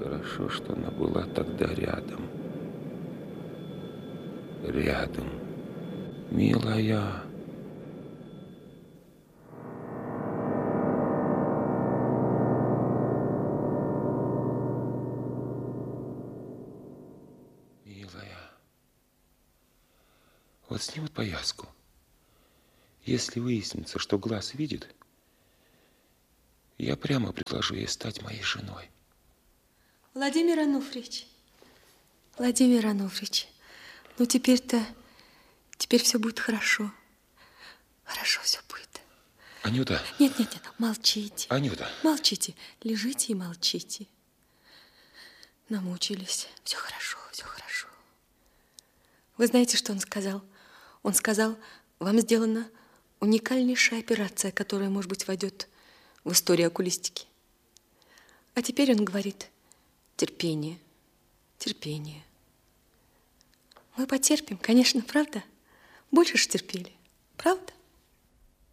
Хорошо, что она была тогда рядом. Рядом. Милая. Милая. Вот снимут повязку. Если выяснится, что глаз видит, я прямо предложу ей стать моей женой. Владимир Ануфриевич, Владимир Ануфриевич, ну теперь все будет хорошо. Хорошо все будет. Анюта. Нет, молчите. Анюта. Молчите, лежите и молчите. Намучились. Все хорошо, все хорошо. Вы знаете, что он сказал? Он сказал, вам сделана уникальнейшая операция, которая, может быть, войдет в историю окулистики. А теперь он говорит, терпение, терпение. Мы потерпим, конечно, правда? Больше ж терпели, правда?